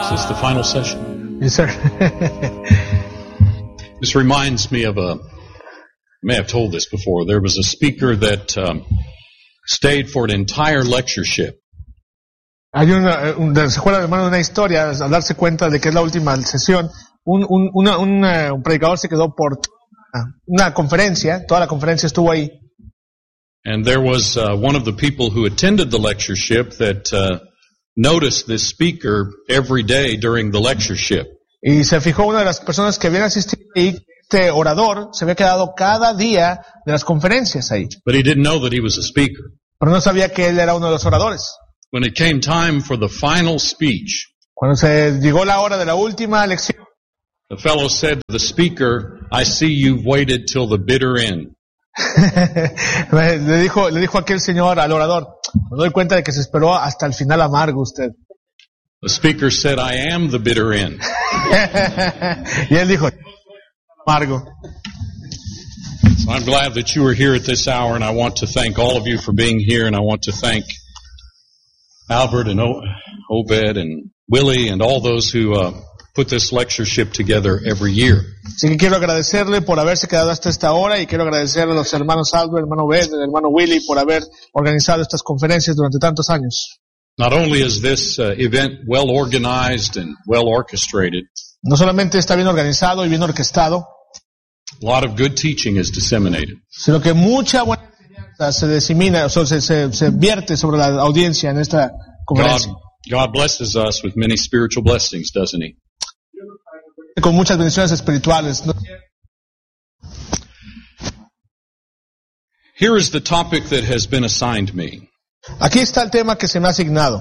Is this the final session? Yes, sir. This reminds me of I may have told this before. There was a speaker that stayed for an entire lectureship. Hay ¿se acuerda, hermano, de una historia, al darse cuenta de que es la última sesión? Un predicador se quedó por una conferencia, toda la conferencia estuvo ahí. And there was one of the people who attended the lectureship that noticed this speaker every day during the lectureship. Y se fijó una de las personas que habían asistido ahí, este orador se había quedado cada día de las conferencias ahí. But he didn't know that he was a speaker. Pero no sabía que él era uno de los oradores. When it came time for the final speech, Cuando se llegó la hora de la última lección, the fellow said to the speaker, "I see you've waited till the bitter end." le dijo aquel señor al orador, me doy cuenta de que se esperó hasta el final amargo usted. The speaker said, "I am the bitter end." Y él dijo, amargo. So I'm glad that you are here at this hour, and I want to thank all of you for being here, and I want to thank Albert and Obed and Willie and all those who put this lectureship together every year. Así que quiero agradecerle por haberse quedado hasta esta hora y quiero agradecerle a los hermanos Albert, el hermano Obed, el hermano Willie por haber organizado estas conferencias durante tantos años. Not only is this event well organized and well orchestrated, No solamente está bien organizado y bien orquestado, a lot of good teaching is disseminated. sino que mucha buena enseñanza se disemina, o sea, se vierte sobre la audiencia en esta conferencia. God blesses us with many spiritual blessings, doesn't He? Con muchas bendiciones espirituales, ¿no? Here is the topic that has been assigned me. Aquí está el tema que se me ha asignado.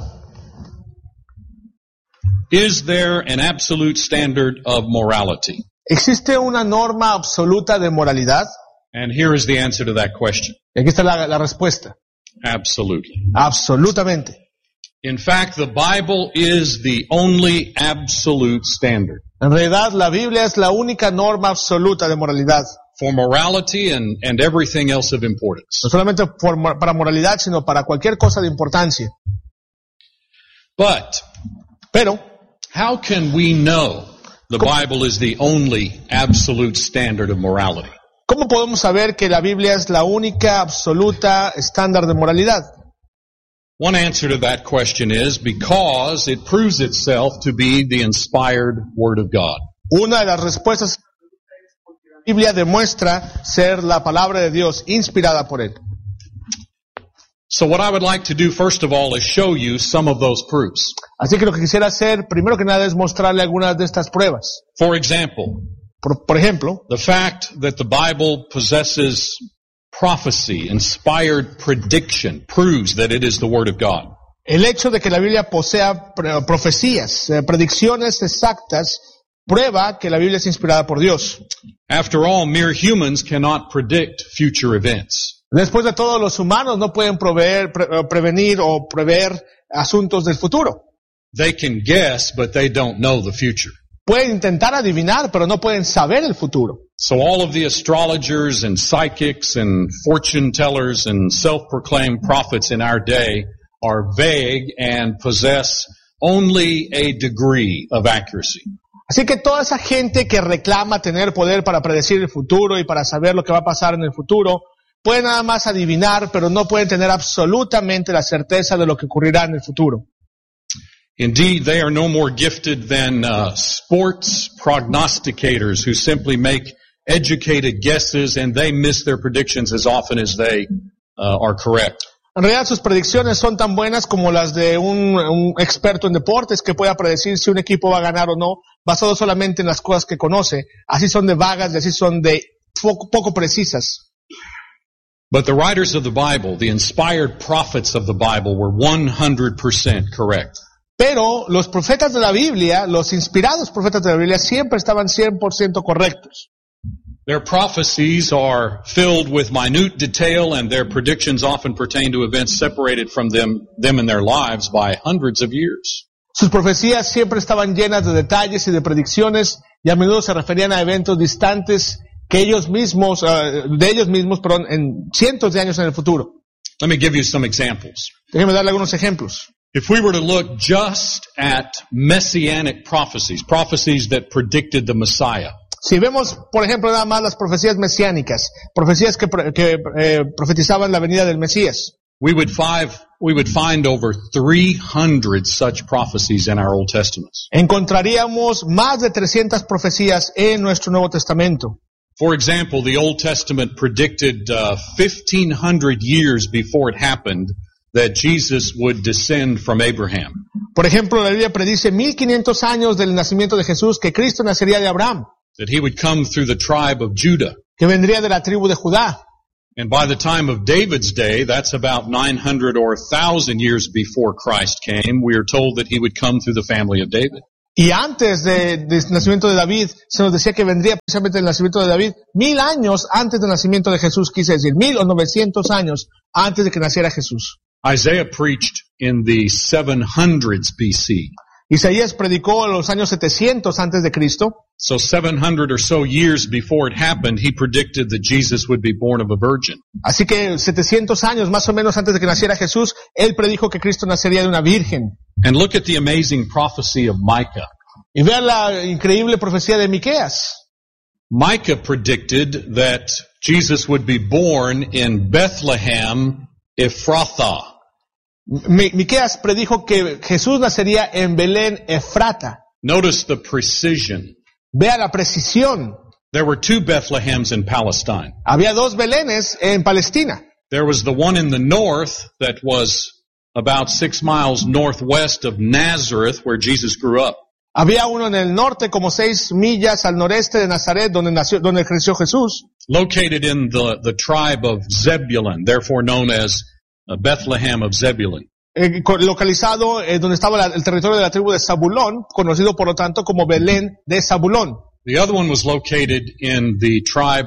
Is there an absolute standard of morality? ¿Existe una norma absoluta de moralidad? And here is the answer to that question. Y aquí está la respuesta. Absolutely. Absolutamente. In fact, the Bible is the only absolute standard En realidad, la Biblia es la única norma absoluta de moralidad. for morality and everything else of importance. No solamente para moralidad, sino para cualquier cosa de importancia. But Pero, how can we know the Bible is the only absolute standard of morality? ¿cómo podemos saber que la Biblia es la única absoluta estándar de moralidad? One answer to that question is because it proves itself to be the inspired Word of God. Una de las respuestas es porque la Biblia demuestra ser la palabra de Dios inspirada por Él. So what I would like to do first of all is show you some of those proofs. Así que lo que quisiera hacer, primero que nada, es mostrarle algunas de estas pruebas. For example, Por ejemplo, the fact that the Bible possesses prophecy, inspired prediction, proves that it is the Word of God. el hecho de que la Biblia posea profecías, predicciones exactas, prueba que la Biblia es inspirada por Dios. After all, mere humans cannot predict future events. Después de todo, los humanos no pueden prevenir o prever asuntos del futuro. They can guess, but they don't know the future. Pueden intentar adivinar, pero no pueden saber el futuro. So all of the astrologers and psychics and fortune tellers and self-proclaimed prophets in our day are vague and possess only a degree of accuracy. Así que toda esa gente que reclama tener poder para predecir el futuro y para saber lo que va a pasar en el futuro, pueden nada más adivinar, pero no pueden tener absolutamente la certeza de lo que ocurrirá en el futuro. Indeed, they are no more gifted than sports prognosticators who simply make educated guesses and they miss their predictions as often as they are correct. En realidad sus predicciones son tan buenas como las de un experto en deportes que pueda predecir si un equipo va a ganar o no, basado solamente en las cosas que conoce. Así son de vagas y así son de poco precisas. But the writers of the Bible, the inspired prophets of the Bible, were 100% correct. Pero los profetas de la Biblia, los inspirados profetas de la Biblia, siempre estaban 100% correctos. Their prophecies are filled with minute detail and their predictions often pertain to events separated from them in their lives by hundreds of years. Sus profecías siempre estaban llenas de detalles y de predicciones y a menudo se referían a eventos distantes que de ellos mismos, en cientos de años en el futuro. Let me give you some examples. Déjenme darle algunos ejemplos. If we were to look just at messianic prophecies, prophecies that predicted the Messiah, Si vemos, por ejemplo, nada más las profecías mesiánicas, profecías que profetizaban la venida del Mesías, we would find over 300 such prophecies in our Old Testaments. encontraríamos más de 300 profecías en nuestro Nuevo Testamento. For example, the Old Testament predicted 1,500 years before it happened that Jesus would descend from Abraham. Por ejemplo, la Biblia predice 1500 años del nacimiento de Jesús, que Cristo nacería de Abraham, That he would come through the tribe of Judah. que vendría de la tribu de Judá. And by the time of David's day, that's about 900 or 1,000 years before Christ came, we are told that he would come through the family of David. Y antes del nacimiento de David, se nos decía que vendría precisamente el nacimiento de David 1000 años antes del nacimiento de Jesús, quise decir 1000 o 900 años antes de que naciera Jesús. Isaiah preached in the 700s BC. Isaías predicó en los años 700 antes de Cristo. So 700 or so years before it happened, he predicted that Jesus would be born of a virgin. Así que 700 años más o menos antes de que naciera Jesús, él predijo que Cristo nacería de una virgen. And look at the amazing prophecy of Micah. Y vean la increíble profecía de Miqueas. Micah predicted that Jesus would be born in Bethlehem, Ephrathah. Miqueas predijo que Jesús nacería en Belén, Efrata. Notice the precision. Vea la precisión. There were two Bethlehems in Palestine. Había dos Belénes en Palestina. There was the one in the north that was about 6 miles northwest of Nazareth, where Jesus grew up. Había uno en el norte, como 6 millas al noreste de Nazaret, donde creció Jesús. Located in the tribe of Zebulun, therefore known as Bethlehem of Zebulun. Localizado donde estaba el territorio de la tribu de Zabulón, conocido por lo tanto como Belén de Zabulón. The other one was located in the tribe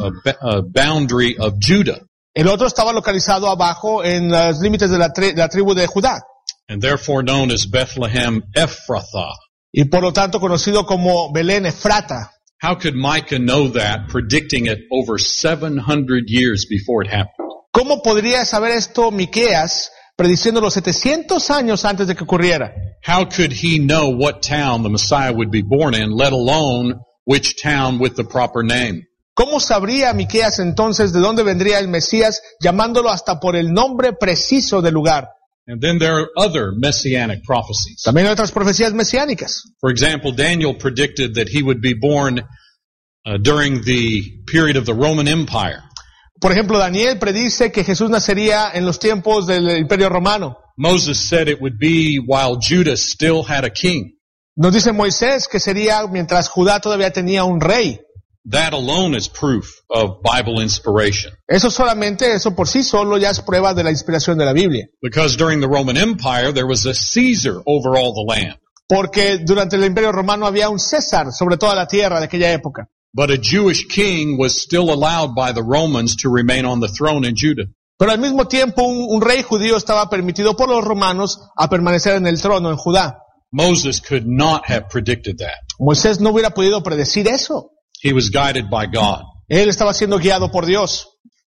boundary of Judah. El otro estaba localizado abajo en los límites de la tribu de Judá. And therefore known as Bethlehem Ephrathah. Y por lo tanto conocido como Belén Efrata. How could Micah know that, predicting it over 700 years before it happened? ¿Cómo podría saber esto Miqueas, prediciendo los 700 años antes de que ocurriera? How could he know what town the Messiah would be born in, let alone which town with the proper name? ¿Cómo sabría Miqueas entonces de dónde vendría el Mesías, llamándolo hasta por el nombre preciso del lugar? And then there are other messianic prophecies. También hay otras profecías mesiánicas. For example, Daniel predicted that he would be born during the period of the Roman Empire. Por ejemplo, Daniel predice que Jesús nacería en los tiempos del Imperio Romano. Moses said it would be while Judah still had a king. Nos dice Moisés que sería mientras Judá todavía tenía un rey. That alone is proof of Bible inspiration. Eso por sí solo ya es prueba de la inspiración de la Biblia. Because during the Roman Empire, there was a Caesar over all the land. Porque durante el Imperio Romano había un César sobre toda la tierra de aquella época. But a Jewish king was still allowed by the Romans to remain on the throne in Judah. Pero al mismo tiempo un rey judío estaba permitido por los romanos a permanecer en el trono en Judá. Moses could not have predicted that. Moisés no hubiera podido predecir eso. He was guided by God. Él estaba siendo guiado por Dios.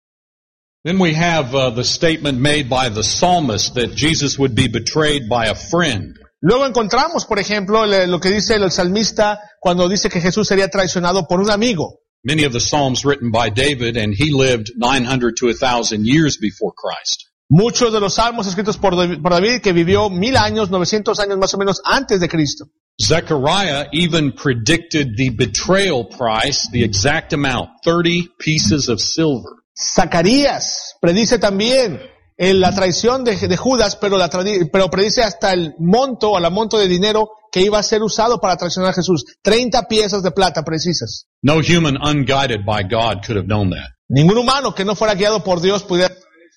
Then we have the statement made by the psalmist that Jesus would be betrayed by a friend. Luego encontramos, por ejemplo, lo que dice el salmista cuando dice que Jesús sería traicionado por un amigo. Many of the psalms written by David, and he lived 900 to 1,000 years before Christ. Muchos de los salmos escritos por David, que vivió 1000 años, 900 años más o menos antes de Cristo. Zechariah even predicted the betrayal price, the exact amount, 30 pieces of silver. Zacarías predice también la traición de Judas, pero predice hasta el monto, la monto de dinero que iba a ser usado para traicionar a Jesús. 30 piezas de plata precisas. No human unguided by God could have known that. Ningún humano que no fuera guiado por Dios pudiera.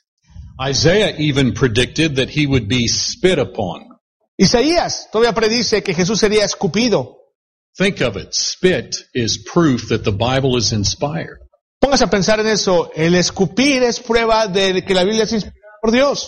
Isaiah even predicted that he would be spit upon. Isaías todavía predice que Jesús sería escupido. Think of it. Spit is proof that the Bible is inspired. Póngase a pensar en eso. El escupir es prueba de que la Biblia es inspirada por Dios.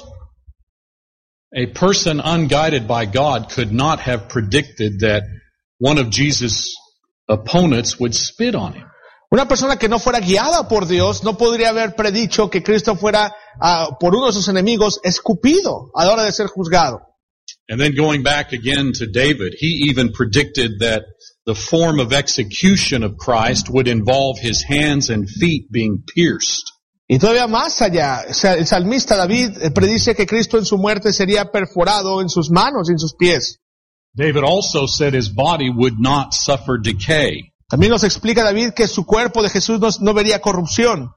A person unguided by God could not have predicted that one of Jesus' opponents would spit on him. Una persona que no fuera guiada por Dios no podría haber predicho que Cristo fuera por uno de sus enemigos escupido a la hora de ser juzgado. And then going back again to David, he even predicted that the form of execution of Christ would involve his hands and feet being pierced. Y todavía más allá, o sea, el salmista David predice que Cristo en su muerte sería perforado en sus manos y en sus pies. David also said his body would not suffer decay. También nos explica David que su cuerpo de Jesús no vería corrupción.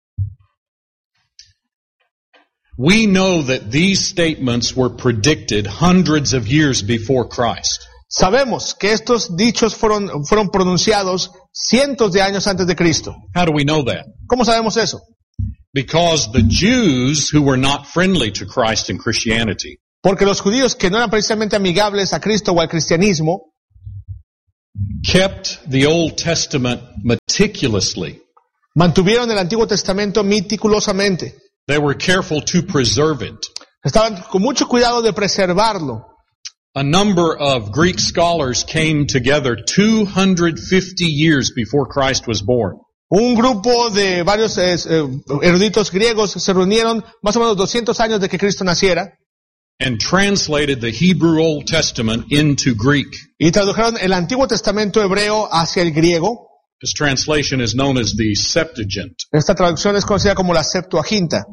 We know that these statements were predicted hundreds of years before Christ. Sabemos que estos dichos fueron pronunciados cientos de años antes de Cristo. How do we know that? ¿Cómo sabemos eso? Because the Jews who were not friendly to Christ and Christianity Porque los judíos que no eran precisamente amigables a Cristo o al cristianismo kept the Old Testament meticulously. mantuvieron el Antiguo Testamento meticulosamente. They were careful to preserve it. Estaban con mucho cuidado de preservarlo. A number of Greek scholars came together 250 years before Christ was born. Un grupo de varios eruditos griegos se reunieron más o menos 200 años de que Cristo naciera And translated the Hebrew Old Testament into Greek. y tradujeron el Antiguo Testamento hebreo hacia el griego. This translation is known as the Septuagint. Esta traducción es conocida como la Septuaginta.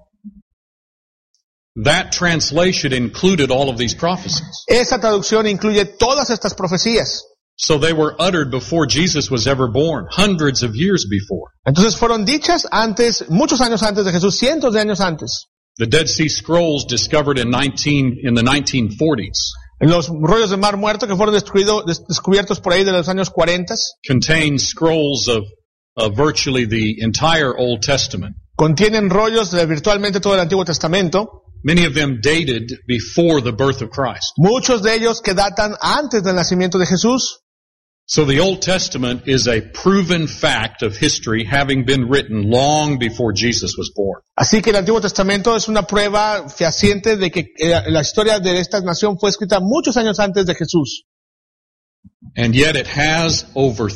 That translation included all of these prophecies. Esa traducción incluye todas estas profecías. So they were uttered before Jesus was ever born, hundreds of years before. Entonces fueron dichas antes, muchos años antes de Jesús, cientos de años antes. The Dead Sea Scrolls discovered in the 1940s En los rollos de Mar Muerto que fueron descubiertos por ahí de los años 40, contain scrolls of virtually the entire Old Testament. contienen rollos de virtualmente todo el Antiguo Testamento. Many of them dated before the birth of Christ. Muchos de ellos que datan antes del nacimiento de Jesús. So the Old Testament is a proven fact of history, having been written long before Jesus was born. Así que el Antiguo Testamento es una prueba fehaciente de que la historia de esta nación fue escrita muchos años antes de Jesús. And yet it has over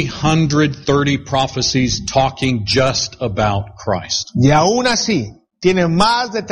330 prophecies talking just about Christ. Y aún así, tiene más de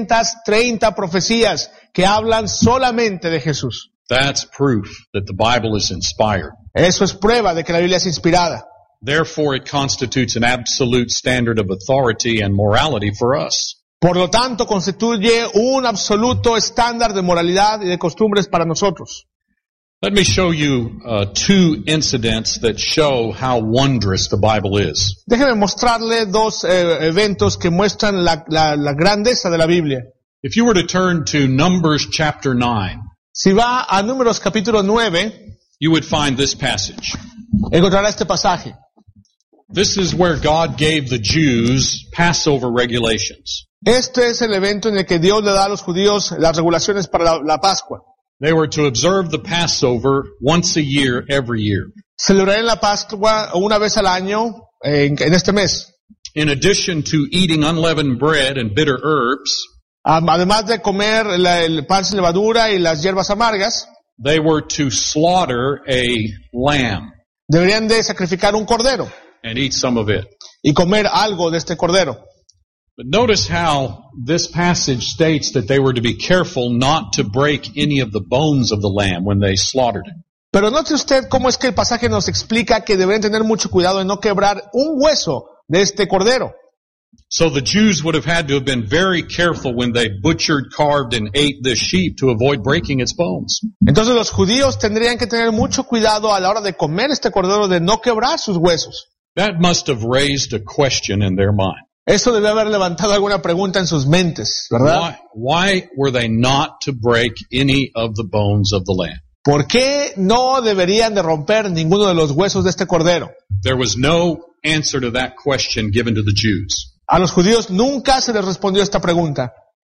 330 profecías que hablan solamente de Jesús. That's proof that the Bible is inspired. Eso es prueba de que la Biblia es inspirada. Therefore, it constitutes an absolute standard of authority and morality for us. Por lo tanto, constituye un absoluto estándar de moralidad y de costumbres para nosotros. Let me show you two incidents that show how wondrous the Bible is. Déjeme mostrarle dos eventos que muestran la grandeza de la Biblia. If you were to turn to Numbers chapter 9, Si va a Números capítulo 9, you would find this passage. encontrará este pasaje. This is where God gave the Jews Passover regulations. Este es el evento en el que Dios le da a los judíos las regulaciones para la Pascua. They were to observe the Passover once a year, every year. Celebrarán la Pascua una vez al año en este mes. In addition to eating unleavened bread and bitter herbs, Además de comer el pan sin levadura y las hierbas amargas, they were to slaughter a lamb deberían de sacrificar un cordero and eat some of it. y comer algo de este cordero. But notice how this passage states that they were to be careful not to break any of the bones of the lamb when they slaughtered it. Pero note usted cómo es que el pasaje nos explica que deberían tener mucho cuidado en no quebrar un hueso de este cordero. So the Jews would have had to have been very careful when they butchered, carved, and ate this sheep to avoid breaking its bones. Entonces los judíos tendrían que tener mucho cuidado a la hora de comer este cordero de no quebrar sus huesos. That must have raised a question in their mind. Eso debe haber levantado alguna pregunta en sus mentes, ¿verdad? Why were they not to break any of the bones of the lamb? ¿Por qué no deberían de romper ninguno de los huesos de este cordero? There was no answer to that question given to the Jews. A los judíos nunca se les respondió esta pregunta.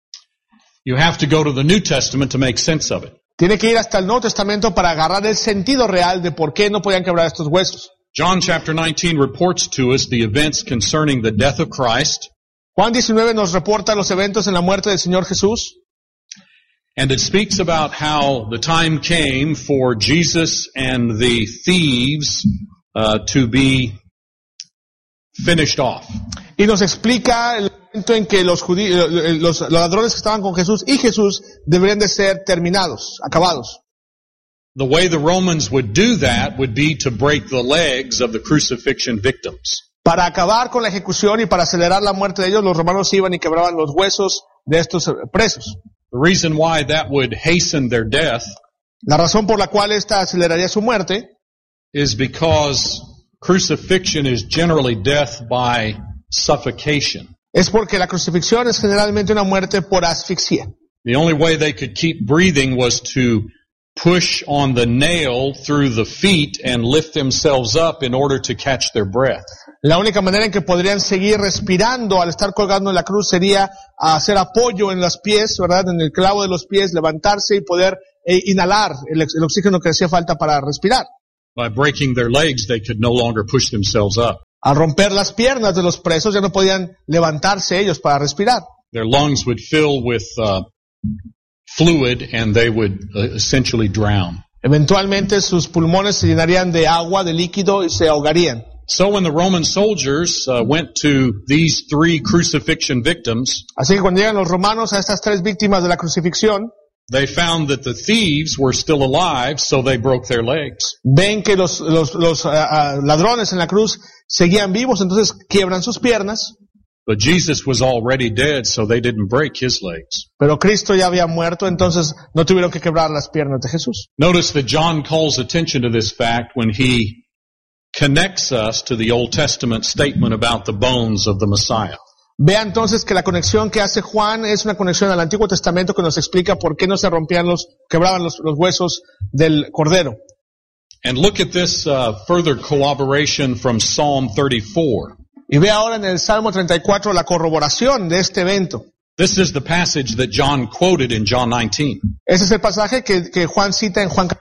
You have to go to the New Testament to make sense of it. Tiene que ir hasta el Nuevo Testamento para agarrar el sentido real de por qué no podían quebrar estos huesos. John chapter 19 reports to us the events concerning the death of Christ. Juan 19 nos reporta los eventos en la muerte del Señor Jesús. And it speaks about how the time came for Jesus and the thieves to be finished off. Y nos explica el momento en que los ladrones que estaban con Jesús y Jesús deberían de ser terminados, acabados. The way the Romans would do that would be to break the legs of the crucifixion victims. Para acabar con la ejecución y para acelerar la muerte de ellos, los romanos iban y quebraban los huesos de estos presos. The reason why that would hasten their death La razón por la cual esta aceleraría su muerte is because crucifixion is generally death by suffocation. es porque la crucifixión es generalmente una muerte por asfixia. The only way they could keep breathing was to push on the nail through the feet and lift themselves up in order to catch their breath. La única manera en que podrían seguir respirando al estar colgando en la cruz sería hacer apoyo en los pies, ¿verdad? En el clavo de los pies, levantarse y poder inhalar el oxígeno que hacía falta para respirar. By breaking their legs, they could no longer push themselves up. Al romper las piernas de los presos ya no podían levantarse ellos para respirar. Their lungs would fill with fluid and they would essentially drown. Eventualmente sus pulmones se llenarían de agua, de líquido y se ahogarían. So when the Roman soldiers went to these three crucifixion victims, Así que cuando llegan los romanos a estas tres víctimas de la crucifixión, they found that the thieves were still alive, so they broke their legs. ven que los ladrones en la cruz seguían vivos, entonces quiebran sus piernas, But Jesus was already dead, so they didn't break his legs. pero Cristo ya había muerto, entonces no tuvieron que quebrar las piernas de Jesús. Notice that John calls attention to this fact when he connects us to the Old Testament statement about the bones of the Messiah. Vea entonces que la conexión que hace Juan es una conexión al Antiguo Testamento que nos explica por qué no se rompían quebraban los huesos del Cordero. And look at this further corroboration from Psalm 34. Y ve ahora en el Salmo 34 la corroboración de este evento. This is the passage that John quoted in John 19. Ese es el pasaje que Juan cita en Juan.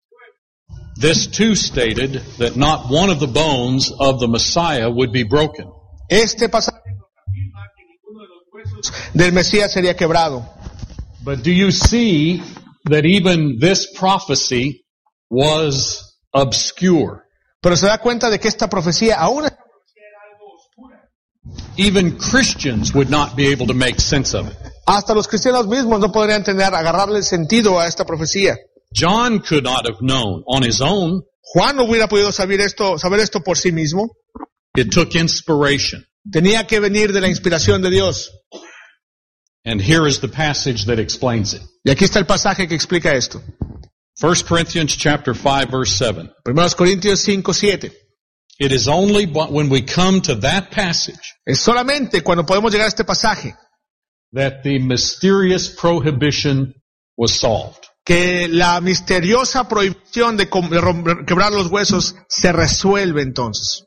This too stated that not one of the bones of the Messiah would be broken. Este pasaje afirma que ninguno de los huesos del Mesías sería quebrado. But do you see that even this prophecy was obscure? Pero se da cuenta de que esta profecía aún era algo oscura. Even Christians would not be able to make sense of it. Hasta los cristianos mismos no podrían agarrarle sentido a esta profecía. John could not have known on his own. Juan no hubiera podido saber esto por sí mismo. It took inspiration. Tenía que venir de la inspiración de Dios. And here is the passage that explains it. Y aquí está el pasaje que explica esto. 1 Corinthians chapter 5 verse 7. 1 Corintios 5:7. It is only when we come to that passage Es solamente cuando podemos llegar a este pasaje that the mysterious prohibition was solved. que la misteriosa prohibición de quebrar los huesos se resuelve entonces.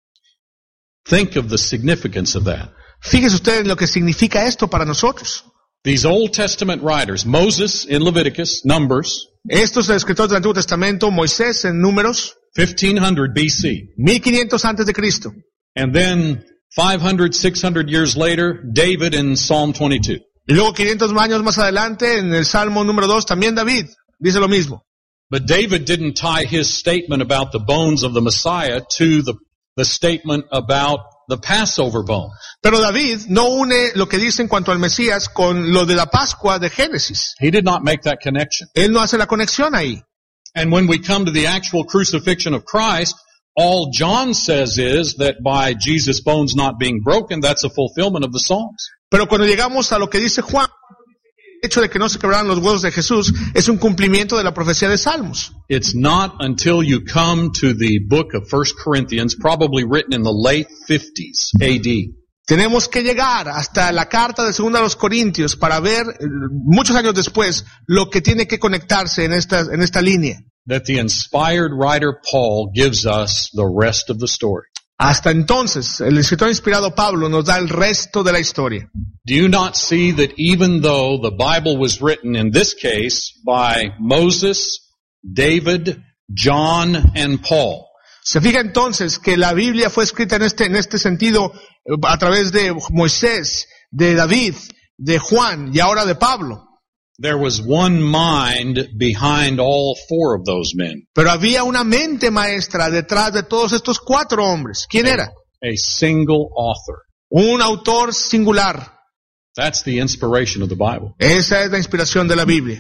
Think of the significance of that. Fíjese usted en lo que significa esto para nosotros. These Old Testament writers, Moses in Leviticus, Numbers, Estos escritores del Antiguo Testamento, Moisés en Números, 1500 BC. 1500 antes de Cristo. And then 500, 600 years later, David in Psalm 22. Y luego 500 años más adelante, en el Salmo número 2, también David dice lo mismo. But David didn't tie his statement about the bones of the Messiah to the statement about the Passover bone. Pero David no une lo que dice en cuanto al Mesías con lo de la Pascua de Génesis. He did not make that connection. Él no hace la conexión ahí. And when we come to the actual crucifixion of Christ, all John says is that by Jesus' bones not being broken, that's a fulfillment of the Psalms. Pero cuando llegamos a lo que dice Juan, el hecho de que no se quebraran los huesos de Jesús es un cumplimiento de la profecía de Salmos. It's not until you come to the book of 1 Corinthians, probably written in the late 50s AD. Tenemos que llegar hasta la carta de 2 a los Corintios para ver, muchos años después, lo que tiene que conectarse en esta línea. That the inspired writer Paul gives us the rest of the story. Hasta entonces, el escritor inspirado Pablo nos da el resto de la historia. Do you not see that even though the Bible was written in this case by Moses, David, John, and Paul, Se fija entonces que la Biblia fue escrita en este sentido a través de Moisés, de David, de Juan y ahora de Pablo. there was one mind behind all four of those men. Pero había una mente maestra detrás de todos estos 4 hombres. ¿Quién era? A single author. Un autor singular. That's the inspiration of the Bible. Esa es la inspiración de la Biblia.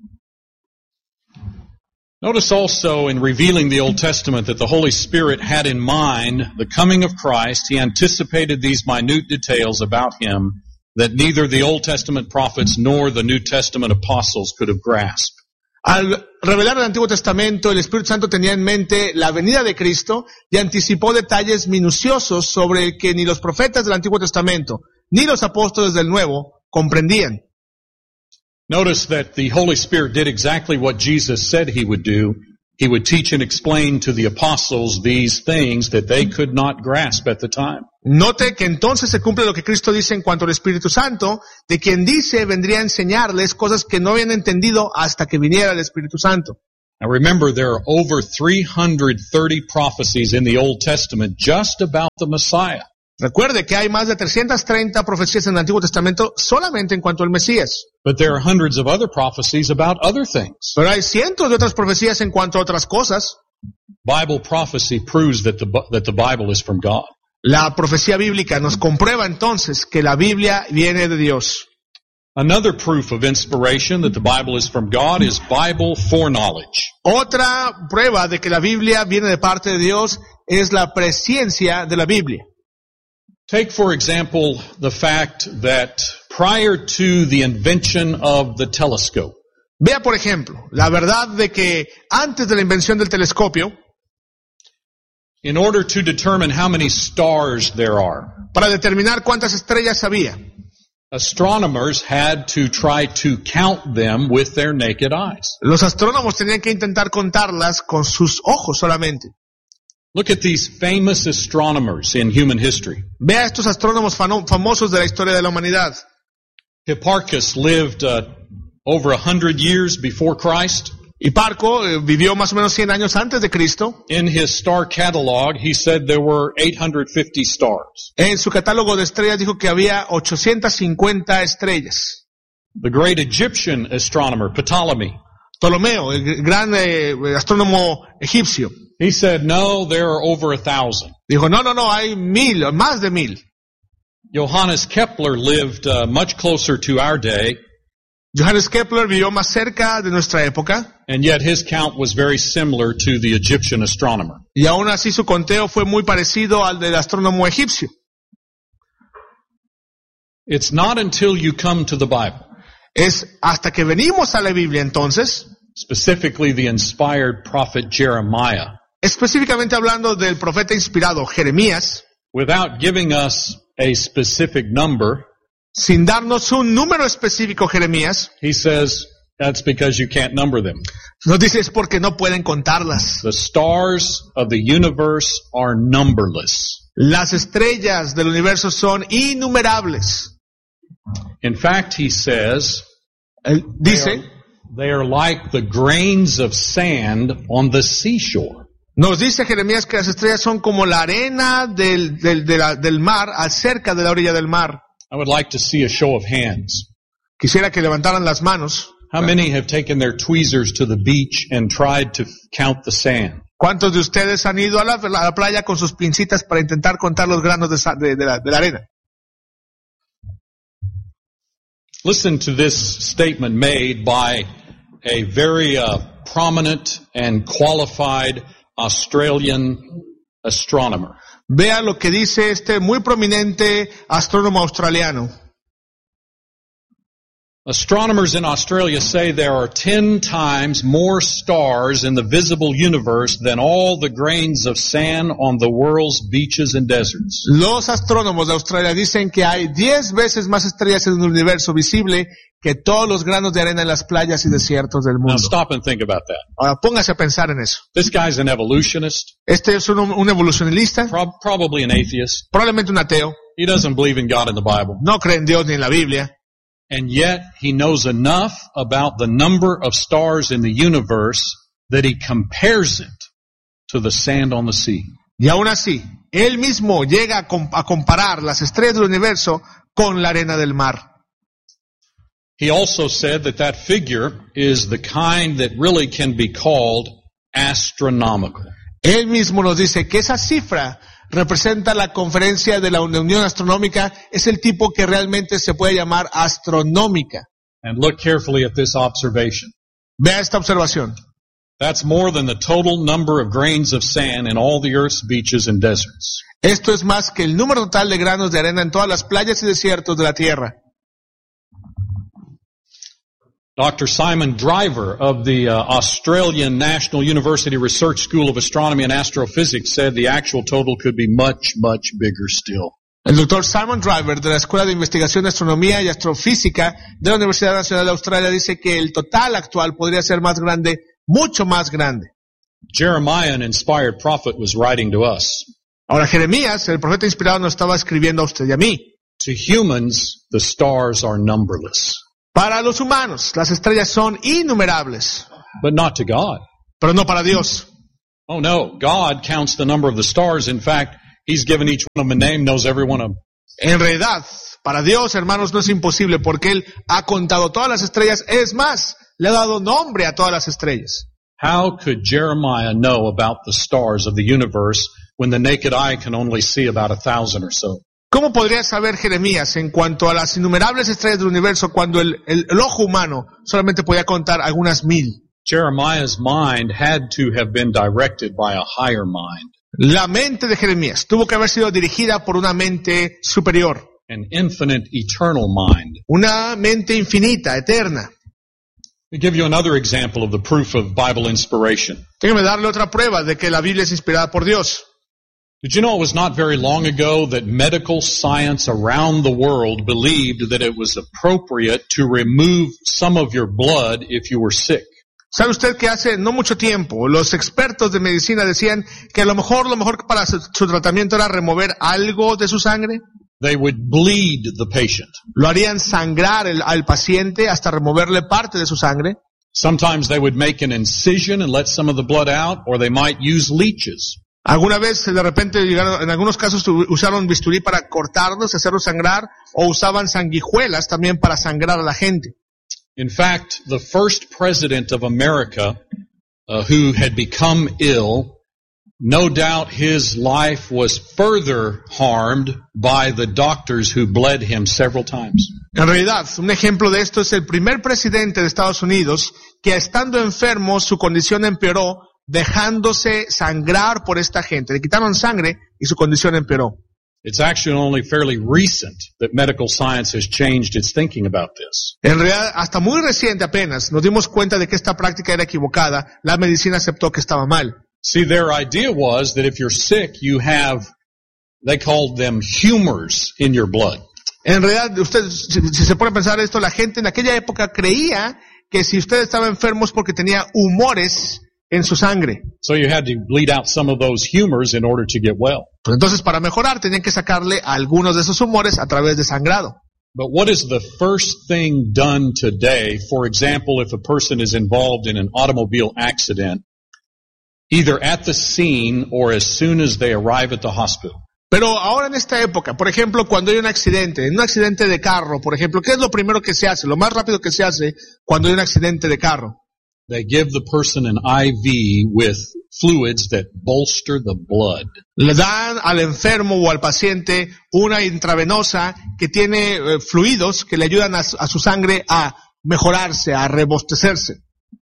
Notice also in revealing the Old Testament that the Holy Spirit had in mind the coming of Christ. He anticipated these minute details about him that neither the Old Testament prophets nor the New Testament apostles could have grasped. Al revelar el Antiguo Testamento, el Espíritu Santo tenía en mente la venida de Cristo y anticipó detalles minuciosos sobre el que ni los profetas del Antiguo Testamento ni los apóstoles del Nuevo comprendían. Notice that the Holy Spirit did exactly what Jesus said he would do. He would teach and explain to the apostles these things that they could not grasp at the time. Note que entonces se cumple lo que Cristo dice en cuanto al Espíritu Santo, de quien dice vendría a enseñarles cosas que no habían entendido hasta que viniera el Espíritu Santo. Now remember, there are over 330 prophecies in the Old Testament just about the Messiah. Recuerde que hay más de 330 profecías en el Antiguo Testamento solamente en cuanto al Mesías. But there are hundreds of other prophecies about other things. Pero hay cientos de otras profecías en cuanto a otras cosas. Bible prophecy proves that the Bible is from God. La profecía bíblica nos comprueba entonces que la Biblia viene de Dios. Another proof of inspiration that the Bible is from God is Bible foreknowledge. Otra prueba de que la Biblia viene de parte de Dios es la presciencia de la Biblia. Take, for example, the fact that prior to the invention of the telescope, Vea, por ejemplo, la verdad de que antes de la invención del telescopio, in order to determine how many stars there are, para determinar cuántas estrellas había, astronomers had to try to count them with their naked eyes. los astrónomos tenían que intentar contarlas con sus ojos solamente. Look at these famous astronomers in human history. Vea estos astrónomos famosos de la historia de la humanidad. Hipparchus lived over 100 years before Christ. Hiparco vivió más o menos 100 años antes de Cristo. In his star catalog, he said there were 850 stars. En su catálogo de estrellas dijo que había 850 estrellas. The great Egyptian astronomer, Ptolemy, Ptolomeo, el gran astrónomo egipcio, he said, no, there are over 1,000. dijo, no, hay 1,000, más de 1,000. Johannes Kepler lived much closer to our day, Johannes Kepler vivió más cerca de nuestra época, and yet his count was very similar to the Egyptian astronomer. y aún así su conteo fue muy parecido al del astrónomo egipcio. It's not until you come to the Bible, Es hasta que venimos a la Biblia entonces, specifically the inspired prophet Jeremiah, específicamente hablando del profeta inspirado Jeremías, without giving us a specific number, sin darnos un número específico Jeremías, he says, that's because you can't number them. nos dice es porque no pueden contarlas. The stars of the universe are numberless. Las estrellas del universo son innumerables. In fact, he says, Él dice, they are like the grains of sand on the seashore. nos dice Jeremías que las estrellas son como la arena del mar, cerca de la orilla del mar. I would like to see a show of hands. Quisiera que levantaran las manos. How many have taken their tweezers to the beach and tried to count the sand? ¿Cuántos de ustedes han ido a la playa con sus pincitas para intentar contar los granos de la arena? Listen to this statement made by a very prominent and qualified Australian astronomer. Vea lo que dice este muy prominente astrónomo australiano. Astronomers in Australia say there are 10 times more stars in the visible universe than all the grains of sand on the world's beaches and deserts. Los astrónomos de Australia dicen que hay 10 veces más estrellas en el universo visible que todos los granos de arena en las playas y desiertos del Now mundo. stop and think about that. Ahora póngase a pensar en eso. This guy's an evolutionist, Este es un evolucionista, probably an atheist. probablemente un ateo, He doesn't believe in God in the Bible. no cree en Dios ni en la Biblia, And yet he knows enough about the number of stars in the universe that he compares it to the sand on the sea. y aún así, él mismo llega a comparar las estrellas del universo con la arena del mar. He also said that figure is the kind that really can be called astronomical. Él mismo nos dice que esa cifra representa la conferencia de la Unión Astronómica, es el tipo que realmente se puede llamar astronómica. And look carefully at this observation. Vea esta observación. That's more than the total number of grains of sand in all the earth's beaches and deserts. Esto es más que el número total de granos de arena en todas las playas y desiertos de la Tierra. Dr. Simon Driver of the Australian National University Research School of Astronomy and Astrophysics said the actual total could be much, much bigger still. El doctor Simon Driver de la Escuela de Investigación de Astronomía y Astrofísica de la Universidad Nacional de Australia dice que el total actual podría ser más grande, mucho más grande. Jeremiah, an inspired prophet, was writing to us. Ahora Jeremías, el profeta inspirado, nos estaba escribiendo a usted y a mí. To humans, the stars are numberless. Para los humanos, las estrellas son innumerables. But not to God. Pero no para Dios. Oh no, God counts the number of the stars. In fact, He's given each one of them a name, knows every one of them. En realidad, para Dios, hermanos, no es imposible porque Él ha contado todas las estrellas. Es más, le ha dado nombre a todas las estrellas. How could Jeremiah know about the stars of the universe when the naked eye can only see about 1,000 or so? ¿Cómo podría saber Jeremías en cuanto a las innumerables estrellas del universo cuando el ojo humano solamente podía contar algunas 1,000? Jeremiah's mind had to have been directed by a higher mind. La mente de Jeremías tuvo que haber sido dirigida por una mente superior. An infinite, eternal mind. Una mente infinita, eterna. Let me give you another example of the proof of Bible inspiration. Déjeme darle otra prueba de que la Biblia es inspirada por Dios. Did you know it was not very long ago that medical science around the world believed that it was appropriate to remove some of your blood if you were sick? ¿Sabe usted que hace no mucho tiempo los expertos de medicina decían que lo mejor para su tratamiento era remover algo de su sangre? They would bleed the patient. Lo harían sangrar al paciente hasta removerle parte de su sangre. Sometimes they would make an incision and let some of the blood out, or they might use leeches. Alguna vez de repente llegaron, en algunos casos usaron bisturí para cortarlos, hacerlos sangrar, o usaban sanguijuelas también para sangrar a la gente. In fact, the first president of America who had become ill, no doubt his life was further harmed by the doctors who bled him several times. En realidad, un ejemplo de esto es el primer presidente de Estados Unidos que estando enfermo su condición empeoró dejándose sangrar por esta gente. Le quitaron sangre y su condición empeoró. It's actually only fairly recent that medical science has changed its thinking about this. En realidad, hasta muy reciente apenas nos dimos cuenta de que esta práctica era equivocada. La medicina aceptó que estaba mal. See, their idea was that if you're sick, you have, they called them humors in your blood. En realidad, usted, si se pone a pensar esto, la gente en aquella época creía que si usted estaba enfermo es porque tenía humores en su sangre. So you had to bleed out some of those humors in order to get well. Pues entonces, para mejorar, tenían que sacarle algunos de esos humores a través de sangrado. But what is the first thing done today? For example, if a person is involved in an automobile accident, either at the scene or as soon as they arrive at the hospital. Pero ahora en esta época, por ejemplo, cuando hay un accidente de carro, por ejemplo, ¿qué es lo primero que se hace? Lo más rápido que se hace cuando hay un accidente de carro. They give the person an IV with fluids that bolster the blood. Le dan al enfermo o al paciente una intravenosa que tiene fluidos que le ayudan a su sangre a mejorarse, a rebostecerse.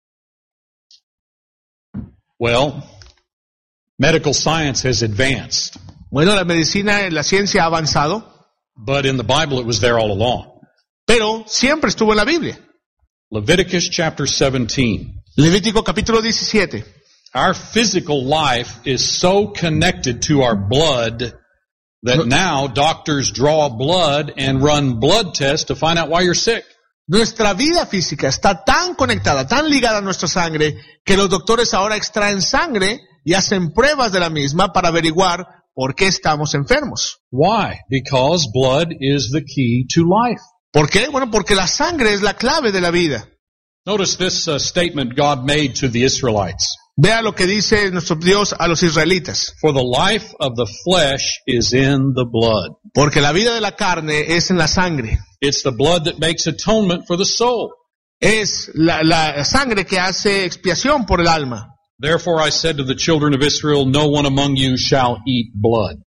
Well, medical science has advanced. Bueno, la medicina, la ciencia ha avanzado. But in the Bible it was there all along. Pero siempre estuvo en la Biblia. Leviticus chapter 17. Levítico capítulo 17. Our physical life is so connected to our blood that now doctors draw blood and run blood tests to find out why you're sick. Nuestra vida física está tan conectada, tan ligada a nuestra sangre, que los doctores ahora extraen sangre y hacen pruebas de la misma para averiguar por qué estamos enfermos. Why? Because blood is the key to life. ¿Por qué? Bueno, porque la sangre es la clave de la vida. Notice this statement God made to the Israelites. Vea lo que dice nuestro Dios a los israelitas. For the life of the flesh is in the blood. Porque la vida de la carne es en la sangre. It's the blood that makes atonement for the soul. Es la sangre que hace expiación por el alma. Therefore I said to the children of Israel, no one among you shall eat blood.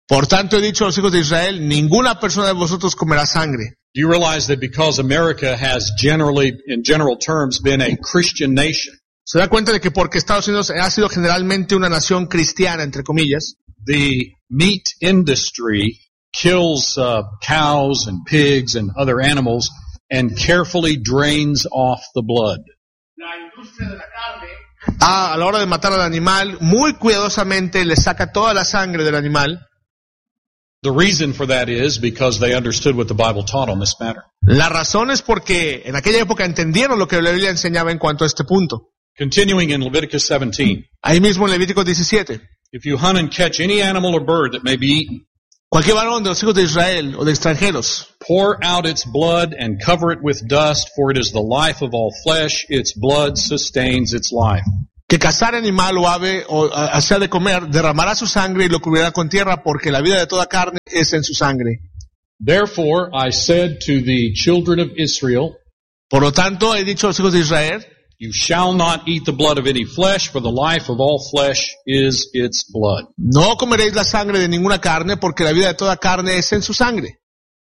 Por tanto he dicho a los hijos de Israel, ninguna persona de vosotros comerá sangre. Do you realize that because America has generally, in general terms, been a Christian nation, Se da cuenta de que porque Estados Unidos ha sido generalmente una nación cristiana, entre comillas, the meat industry kills cows and pigs and other animals and carefully drains off the blood? la industria de la carne, a la hora de matar al animal, muy cuidadosamente le saca toda la sangre del animal. The reason for that is because they understood what the Bible taught on this matter. La razón es porque en aquella época entendieron lo que la Biblia enseñaba en cuanto a este punto. Continuing in Leviticus 17, Ahí mismo en Levítico 17. if you hunt and catch any animal or bird that may be eaten, Cualquier varón de los hijos de Israel o de extranjeros, pour out its blood and cover it with dust, for it is the life of all flesh. Its blood sustains its life. que cazar animal o ave o sea de comer, derramará su sangre y lo cubrirá con tierra, porque la vida de toda carne es en su sangre. Therefore I said to the children of Israel, Por lo tanto, he dicho a los hijos de Israel, you shall not eat the blood of any flesh, for the life of all flesh is its blood. no comeréis la sangre de ninguna carne, porque la vida de toda carne es en su sangre.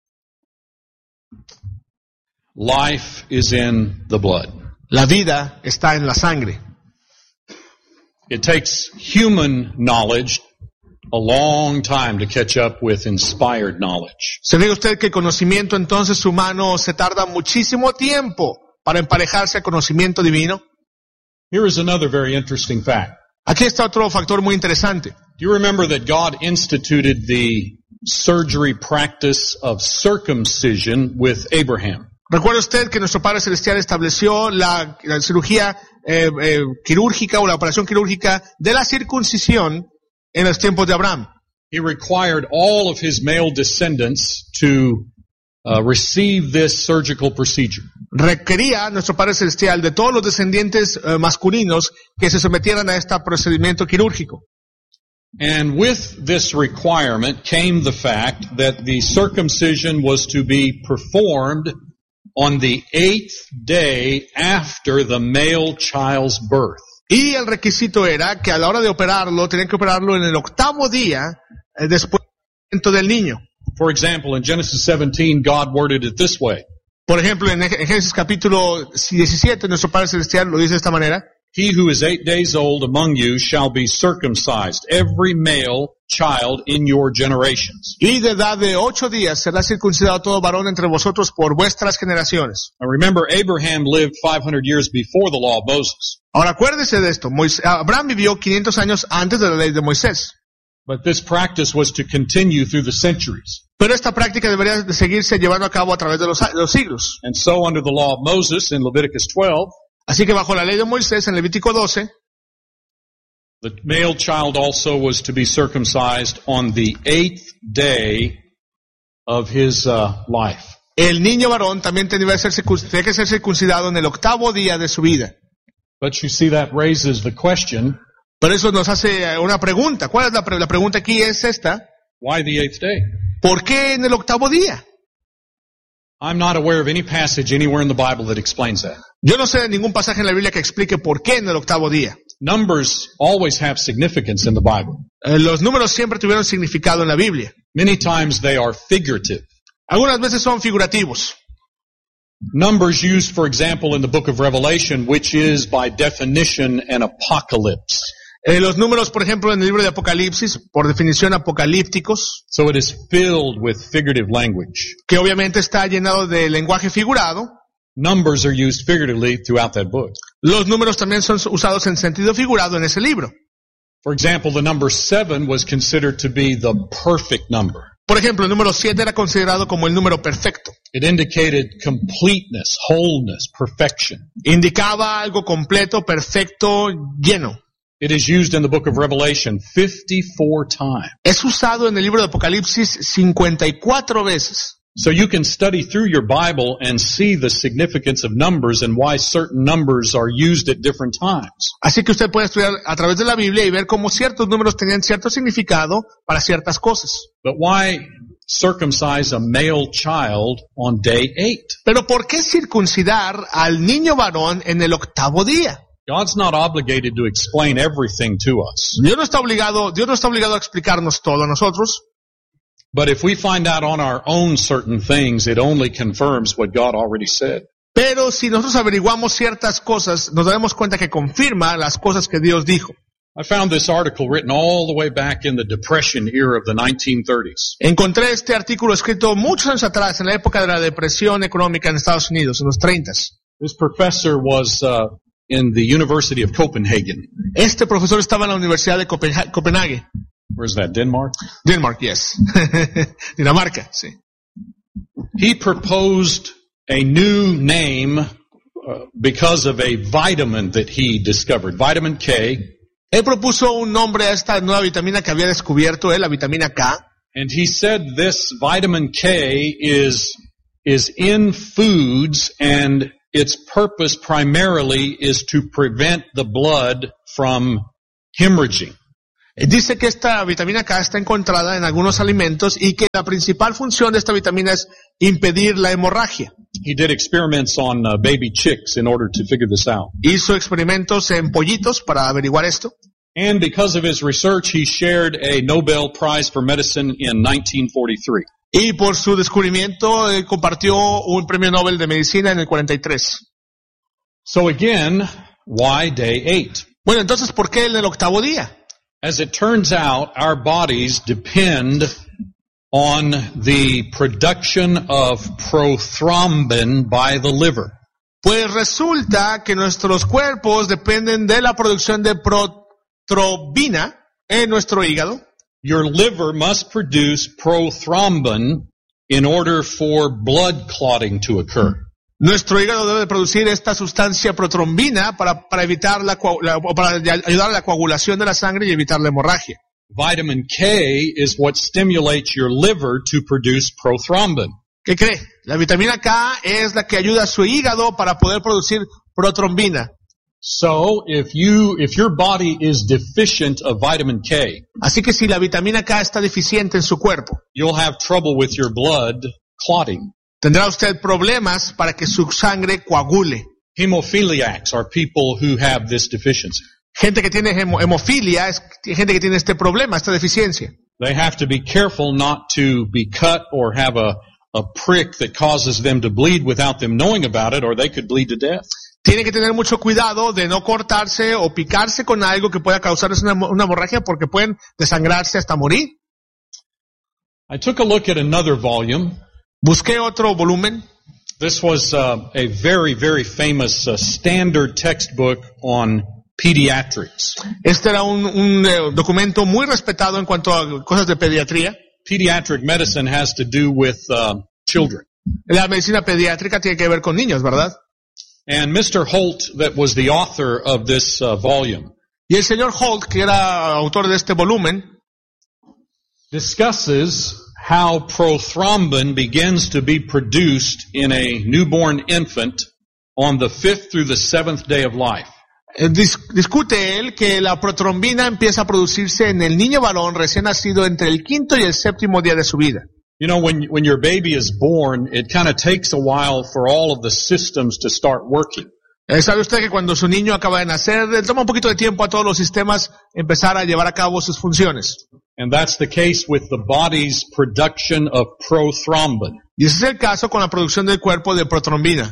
Life is in the blood. La vida está en la sangre. It takes human knowledge a long time to catch up with inspired knowledge. ¿Se ve usted que el conocimiento entonces humano se tarda muchísimo tiempo para emparejarse al conocimiento divino? Here is another very interesting fact. Aquí está otro factor muy interesante. Do you remember that God instituted the surgery practice of circumcision with Abraham? ¿Recuerda usted que nuestro Padre Celestial estableció la cirugía quirúrgica o la operación quirúrgica de la circuncisión en los tiempos de Abraham? He required all of his male descendants to receive this surgical procedure. Requería nuestro Padre Celestial de todos los descendientes masculinos que se sometieran a este procedimiento quirúrgico. And with this requirement came the fact that the circumcision was to be performed on the 8th day after the male child's birth. Y el requisito era que a la hora de operarlo, tenían que operarlo en el 8º día después del nacimiento del niño. For example, in Genesis 17, God worded it this way. Por ejemplo, en Génesis capítulo 17, nuestro Padre Celestial lo dice de esta manera. He who is 8 days old among you shall be circumcised, every male child in your generations. Y de edad de 8 días será circuncidado todo varón entre vosotros por vuestras generaciones. Now remember, Abraham lived 500 years before the law of Moses. Ahora acuérdese de esto. Abraham vivió 500 años antes de la ley de Moisés. But this practice was to continue through the centuries. Pero esta práctica debería de seguirse llevando a cabo a través de los siglos. And so under the law of Moses in Leviticus 12, Así que bajo la ley de Moisés, en Levítico 12, the male child also was to be circumcised on the 8th day of his life. el niño varón también tenía que ser circuncidado en el 8º día de su vida. But you see, that raises the question, Pero eso nos hace una pregunta. ¿Cuál es la pregunta aquí? Es esta. why the 8th day? ¿Por qué en el 8º día? I'm not aware of any passage anywhere in the Bible that explains that. Yo no sé de ningún pasaje en la Biblia que explique por qué en el 8º día. Numbers always have significance in the Bible. Los números siempre tuvieron significado en la Biblia. Many times they are figurative. Algunas veces son figurativos. Numbers used, for example, in the book of Revelation, which is by definition an apocalypse. Los números, por ejemplo, en el libro de Apocalipsis, por definición apocalípticos, So it is filled with figurative language. que obviamente está llenado de lenguaje figurado. Numbers are used figuratively throughout that book. Los números también son usados en sentido figurado en ese libro. For example, the number 7 was considered to be the perfect number. Por ejemplo, el número 7 era considerado como el número perfecto. It indicated completeness, wholeness, perfection. Indicaba algo completo, perfecto, lleno. It is used in the book of Revelation 54 times. Es usado en el libro de Apocalipsis 54 veces. So you can study through your Bible and see the significance of numbers and why certain numbers are used at different times. Así que usted puede estudiar a través de la Biblia y ver cómo ciertos números tenían cierto significado para ciertas cosas. But why circumcise a male child on day 8? Pero ¿por qué circuncidar al niño varón en el 8º día? God's not obligated to explain everything to us. Dios no está obligado a explicarnos todo a nosotros. But if we find out on our own certain things, it only confirms what God already said. Pero si nosotros averiguamos ciertas cosas, nos daremos cuenta que confirma las cosas que Dios dijo. I found this article written all the way back in the Depression era of the 1930s. Encontré este artículo escrito muchos años atrás, en la época de la depresión económica en Estados Unidos, en los 30s. This professor was in the University of Copenhagen. Este profesor estaba en la Universidad de Copenhague. Where's that, Denmark? Denmark, yes. Dinamarca, sí. He proposed a new name because of a vitamin that he discovered, vitamin K. Él propuso un nombre a esta nueva vitamina que había descubierto él, la vitamina K. And he said this vitamin K is in foods, and its purpose primarily is to prevent the blood from hemorrhaging. Dice que esta vitamina K está encontrada en algunos alimentos y que la principal función de esta vitamina es impedir la hemorragia. He did experiments on baby chicks in order to figure this out. Hizo experimentos en pollitos para averiguar esto. And because of his research, he shared a Nobel Prize for Medicine in 1943. Y por su descubrimiento compartió un premio Nobel de Medicina en el 43. So again, why day 8? Bueno, entonces, ¿por qué en el octavo día? As it turns out, our bodies depend on the production of prothrombin by the liver. Pues resulta que nuestros cuerpos dependen de la producción de protrombina en nuestro hígado. Your liver must produce prothrombin in order for blood clotting to occur. Nuestro hígado debe producir esta sustancia protrombina para evitar para ayudar a la coagulación de la sangre y evitar la hemorragia. Vitamin K is what stimulates your liver to produce prothrombin. ¿Qué cree? La vitamina K es la que ayuda a su hígado para poder producir protrombina. So, if your body is deficient of vitamin K, así que si la vitamina K está deficiente en su cuerpo, you'll have trouble with your blood clotting. Tendrá usted problemas para que su sangre coagule. Hemophiliacs are people who have this deficiency. Gente que tiene hemofilia es gente que tiene este problema, esta deficiencia. They have to be careful not to be cut or have a prick that causes them to bleed without them knowing about it, or they could bleed to death. Tienen que tener mucho cuidado de no cortarse o picarse con algo que pueda causarles una hemorragia porque pueden desangrarse hasta morir. I took a look at another volume. Busqué otro volumen. This was a very, very famous standard textbook on pediatrics. Este era un documento muy respetado en cuanto a cosas de pediatría. Pediatric medicine has to do with children. La medicina pediátrica tiene que ver con niños, ¿verdad? And Mr. Holt, that was the author of this volume, y el señor Holt, que era autor de este volumen, discusses how prothrombin begins to be produced in a newborn infant on the 5th through the 7th day of life. Discute él que la protrombina empieza a producirse en el niño varón recién nacido entre el 5º y el 7º día de su vida. You know, when your baby is born, it kind of takes a while for all of the systems to start working. ¿Sabe usted que cuando su niño acaba de nacer, le toma un poquito de tiempo a todos los sistemas empezar a llevar a cabo sus funciones? And that's the case with the body's production of prothrombin. Y ese es el caso con la producción del cuerpo de protrombina.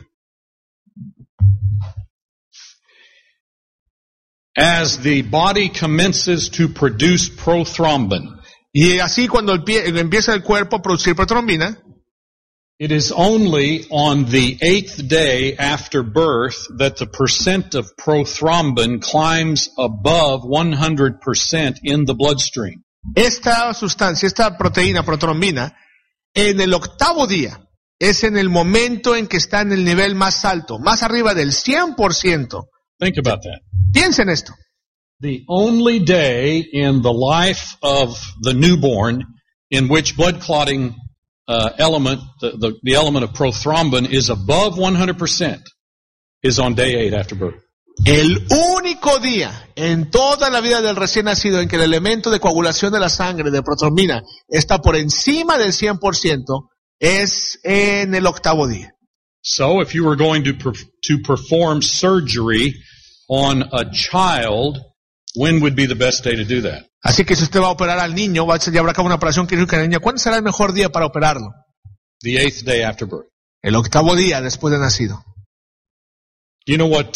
As the body commences to produce prothrombin, y así cuando empieza el cuerpo a producir protrombina, it is only on the 8th day after birth that the percent of prothrombin climbs above 100% in the bloodstream. Esta sustancia, esta proteína, protrombina, en el 8º día, es en el momento en que está en el nivel más alto, más arriba del 100%. Think about that. Piensen esto. The only day in the life of the newborn in which blood clotting element, the element of prothrombin is above 100% is on day 8 after birth. El único día en toda la vida del recién nacido en que el elemento de coagulación de la sangre de protrombina está por encima del 100% es en el 8º día. So if you were going to perform surgery on a child when would be the best day to do that? Así que si usted va a operar al niño, va a llevar a cabo una operación quirúrgica al niño, ¿cuándo será el mejor día para operarlo? The 8th day after birth. El 8º día después de nacido. You know what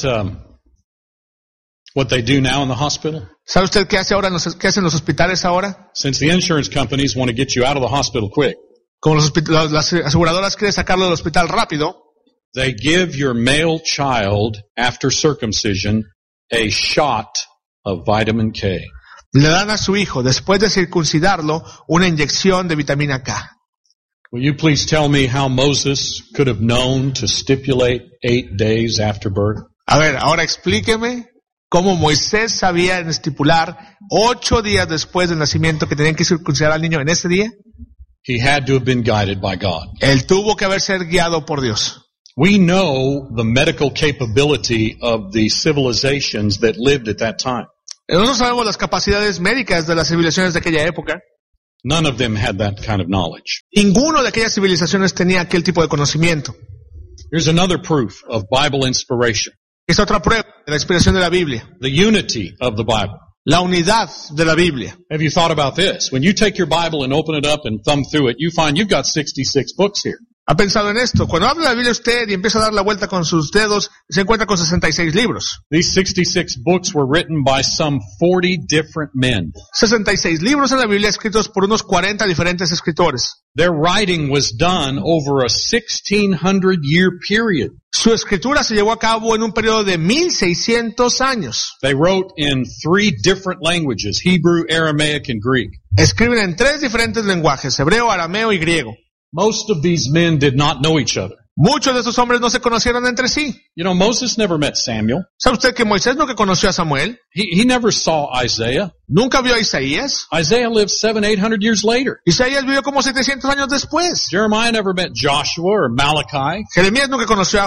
they do now in the hospital? ¿Sabe usted qué hacen los hospitales ahora? Since the insurance companies want to get you out of the hospital quick, Como las aseguradoras quieren sacarlo del hospital rápido, they give your male child, after circumcision, a shot of vitamin K. le dan a su hijo, después de circuncidarlo, una inyección de vitamina K. Will you please tell me how Moses could have known to stipulate 8 days after birth? A ver, ahora explíqueme cómo Moisés sabía estipular 8 días después del nacimiento que tenían que circuncidar al niño en ese día. He had to have been guided by God. Él tuvo que haber sido guiado por Dios. We know the medical capability of the civilizations that lived at that time. Nosotros sabemos las capacidades médicas de las civilizaciones de aquella época. None of them had that kind of knowledge. Ninguno de aquellas civilizaciones tenía aquel tipo de conocimiento. Here's another proof of Bible inspiration. Esta otra prueba de la inspiración de la Biblia. The unity of the Bible. La unidad de la Biblia. Have you thought about this? When you take your Bible and open it up and thumb through it, you find you've got 66 books here. ¿Ha pensado en esto? Cuando abre la Biblia usted y empieza a dar la vuelta con sus dedos, se encuentra con 66 libros. These 66 books were written by some 40 different men. 66 libros en la Biblia escritos por unos 40 diferentes escritores. Their writing was done over a 1600-year period. Su escritura se llevó a cabo en un periodo de 1600 años. They wrote in 3 different languages, Hebrew, Aramaic, and Greek. Escriben en 3 diferentes lenguajes, hebreo, arameo y griego. Most of these men did not know each other. Muchos de estos hombres no se conocieron entre sí. You know, Moses never met Samuel. ¿Sabe usted que Moisés nunca conoció a Samuel? He never saw Isaiah. Nunca vio a Isaías. Isaiah lived 700-800 years later. Isaías vivió como 700 años después. Jeremiah never met Joshua or Malachi. Jeremías nunca conoció a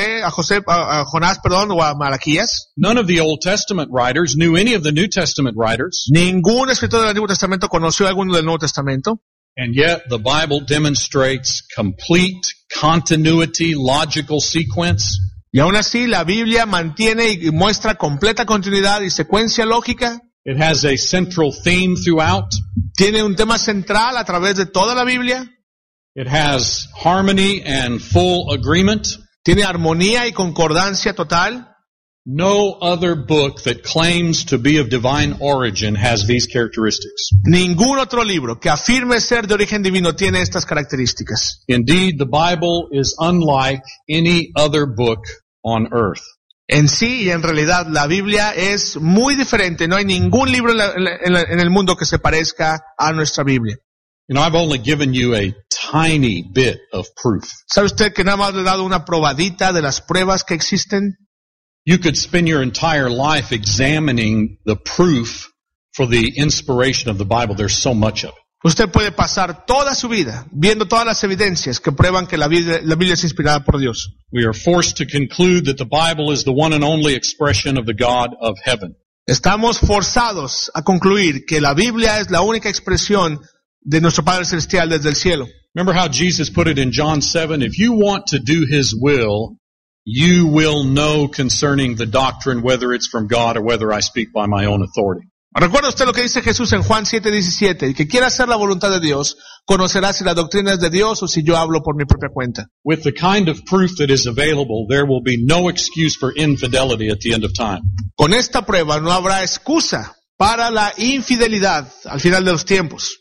Jonás, o a Malaquías. None of the Old Testament writers knew any of the New Testament writers. Ningún escritor del Antiguo Testamento conoció a alguno del Nuevo Testamento. And yet the Bible demonstrates complete continuity, logical sequence. Y aún así la Biblia mantiene y muestra completa continuidad y secuencia lógica. It has a central theme throughout. Tiene un tema central a través de toda la Biblia. It has harmony and full agreement. Tiene armonía y concordancia total. No other book that claims to be of divine origin has these characteristics. Ningún otro libro que afirme ser de origen divino tiene estas características. Indeed, the Bible is unlike any other book on earth. En sí y en realidad la Biblia es muy diferente. No hay ningún libro en el mundo que se parezca a nuestra Biblia. You know, I've only given you a tiny bit of proof. ¿Sabe usted que nada más le he dado una probadita de las pruebas que existen? You could spend your entire life examining the proof for the inspiration of the Bible. There's so much of it. Usted puede pasar toda su vida viendo todas las evidencias que prueban que la Biblia es inspirada por Dios. We are forced to conclude that the Bible is the one and only expression of the God of heaven. Estamos forzados a concluir que la Biblia es la única expresión de nuestro Padre Celestial desde el cielo. Remember how Jesus put it in John 7? If you want to do His will, you will know concerning the doctrine whether it's from God or whether I speak by my own authority. ¿Recuerda usted lo que dice Jesús en Juan 7:17? El que quiera hacer la voluntad de Dios, conocerá si la doctrina es de Dios o si yo hablo por mi propia cuenta. With the kind of proof that is available, there will be no excuse for infidelity at the end of time. Con esta prueba no habrá excusa para la infidelidad al final de los tiempos.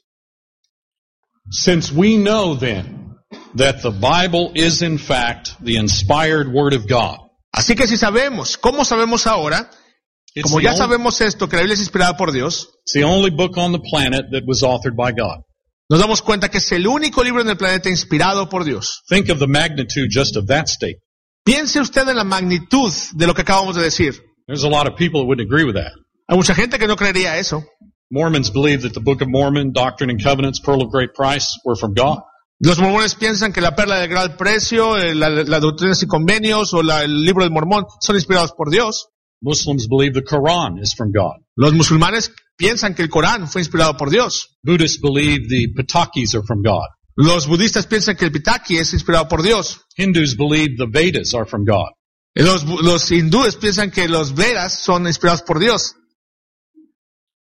Since we know then that the Bible is in fact the inspired Word of God. Así que si sabemos, ¿cómo sabemos ahora? Como ya sabemos esto, que la Biblia es inspirada por Dios, it's the only book on the planet that was authored by God. Nos damos cuenta que es el único libro en el planeta inspirado por Dios. Think of the magnitude just of that statement. Piense usted en la magnitud de lo que acabamos de decir. There's a lot of people that wouldn't agree with that. Hay mucha gente que no creería eso. Mormons believe that the Book of Mormon, Doctrine and Covenants, Pearl of Great Price were from God. Los mormones piensan que la perla de gran precio, la doctrinas y convenios o el libro del Mormón son inspirados por Dios. Muslims believe the Quran is from God. Los musulmanes piensan que el Corán fue inspirado por Dios. Buddhists believe the Pitakis are from God. Los budistas piensan que el Pitaki es inspirado por Dios. Hindus believe the Vedas are from God. Los hindúes piensan que los Vedas son inspirados por Dios.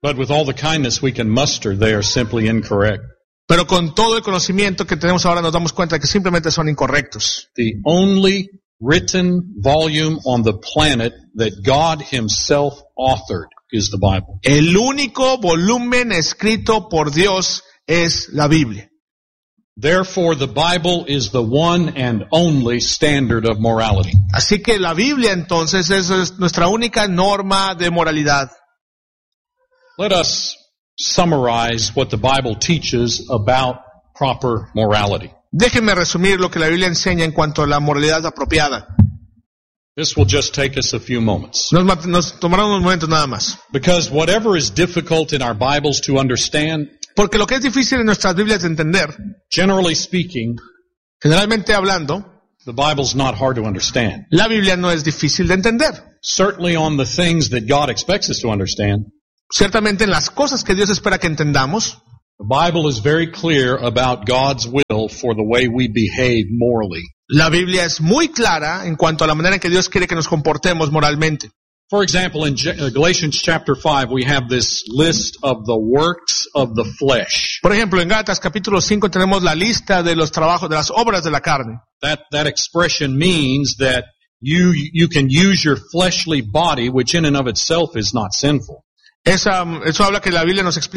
But with all the kindness we can muster, they are simply incorrect. Pero con todo el conocimiento que tenemos ahora nos damos cuenta que simplemente son incorrectos. The only written volume on the planet that God himself authored is the Bible. El único volumen escrito por Dios es la Biblia. Therefore, the Bible is the one and only standard of morality. Así que la Biblia entonces es nuestra única norma de moralidad. Let us summarize what the Bible teaches about proper morality. Déjenme resumir lo que la Biblia enseña en cuanto a la moralidad apropiada. This will just take us a few moments. Nos tomará unos momentos nada más. Because whatever is difficult in our Bibles to understand, Porque lo que es difícil en nuestras Biblias de entender, generally speaking, generalmente hablando, the Bible's not hard to understand. la Biblia no es difícil de entender. Certainly on the things that God expects us to understand, Ciertamente en las cosas que Dios espera que entendamos, the Bible is very clear about God's will for the way we behave morally. la Biblia es muy clara en cuanto a la manera en que Dios quiere que nos comportemos moralmente. For example, in Galatians chapter 5, we have this list of the works of the flesh. Por ejemplo, en Gálatas capítulo 5 tenemos la lista de los trabajos, de las obras de la carne. That expression means that you can use your fleshly body, which in and of itself is not sinful. Eso habla que la Biblia nos explica